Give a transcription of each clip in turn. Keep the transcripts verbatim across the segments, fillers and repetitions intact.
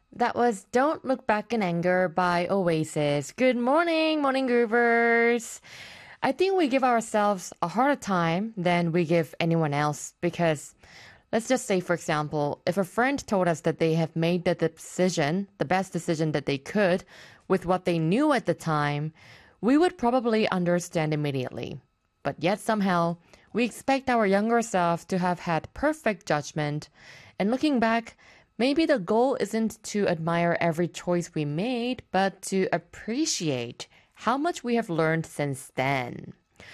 That was Don't Look Back in Anger by Oasis. Good morning, morning groovers. I think we give ourselves a harder time than we give anyone else because let's just say, for example, if a friend told us that they have made the decision, the best decision that they could with what they knew at the time, we would probably understand immediately. But yet somehow, we expect our younger self to have had perfect judgment. And looking back, maybe the goal isn't to admire every choice we made, but to appreciate how much we have learned since then.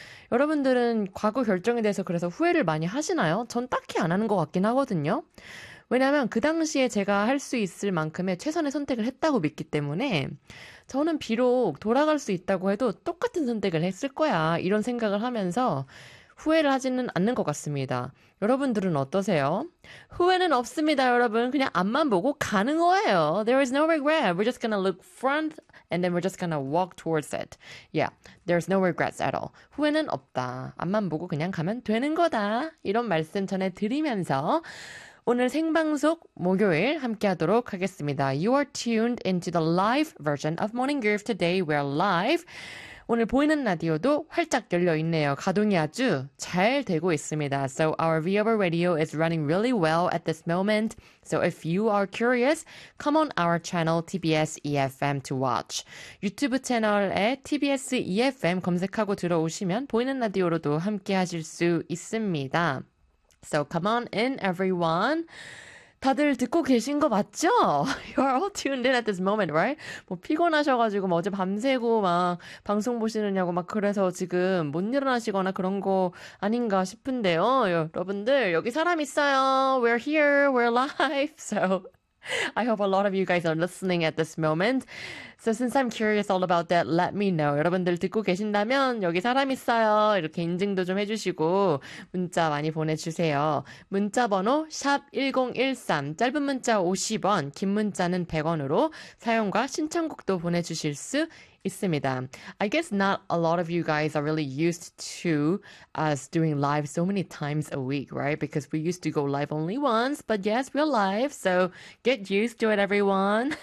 여러분들은 과거 결정에 대해서 그래서 후회를 많이 하시나요? 전 딱히 안 하는 것 같긴 하거든요. 왜냐하면 그 당시에 제가 할 수 있을 만큼의 최선의 선택을 했다고 믿기 때문에 저는 비록 돌아갈 수 있다고 해도 똑같은 선택을 했을 거야. 이런 생각을 하면서 후회를 하지는 않는 것 같습니다. 여러분들은 어떠세요? 후회는 없습니다, 여러분. 그냥 앞만 보고 가는 거예요. There is no regret. We're just gonna look front and then we're just gonna walk towards it. Yeah, there's no regrets at all. 후회는 없다. 앞만 보고 그냥 가면 되는 거다. 이런 말씀 전해드리면서 오늘 생방송 목요일 함께 하도록 하겠습니다. You are tuned into the live version of Morning Groove. Today we're live. 오늘 보이는 라디오도 활짝 열려 있네요. 가동이 아주 잘 되고 있습니다. So our Viber radio is running really well at this moment. So if you are curious, come on our channel 티비에스 이에프엠 to watch. 유튜브 채널에 티비에스 이에프엠 검색하고 들어오시면 보이는 라디오로도 함께 하실 수 있습니다. So come on in, everyone. 다들 듣고 계신 거 맞죠? You're all tuned in at this moment, right? 뭐 피곤하셔가지고 뭐 어제 밤새고 막 방송 보시느냐고 막 그래서 지금 못 일어나시거나 그런 거 아닌가 싶은데요. 여러분들 여기 사람 있어요. We're here. We're live. So I hope a lot of you guys are listening at this moment. So since I'm curious all about that, let me know. 여러분들 듣고 계신다면 여기 사람 있어요. 이렇게 인증도 좀 해주시고 문자 많이 보내주세요. 문자 번호 샵 일공일삼, 짧은 문자 오십 원, 긴 문자는 백 원으로 사용과 신청곡도 보내주실 수 있습니다. I guess not a lot of you guys are really used to us doing live so many times a week, right? Because we used to go live only once, but yes, we're live, so get used to it, everyone.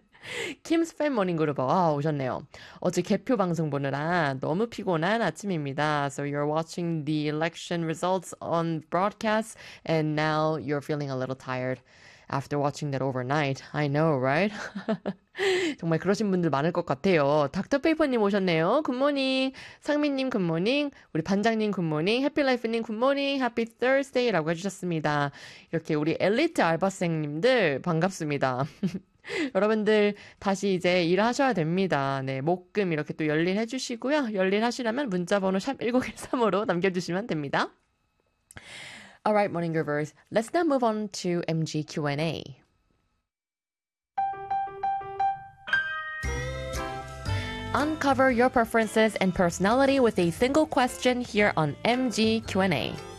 킴스 팬 모닝 그룹 아 오셨네요. 어제 개표 방송 보느라 너무 피곤한 아침입니다. So you're watching the election results on broadcast and now you're feeling a little tired after watching that overnight. I know, right? 정말 그러신 분들 많을 것 같아요. 닥터페이퍼님 오셨네요. 굿모닝. 상민님 굿모닝. 우리 반장님 굿모닝. 해피라이프님 굿모닝. 해피 Thursday라고 해주셨습니다. 이렇게 우리 엘리트 알바생님들 반갑습니다. 여러분들 다시 이제 일하셔야 됩니다. 네, 목금 이렇게 또 열일 해주시고요. 열일 하시려면 문자번호 샵 일공일삼으로 남겨주시면 됩니다. Alright, morning groovers. Let's now move on to 엠지 Q and A. Uncover your preferences and personality with a single question here on 엠지 Q and A.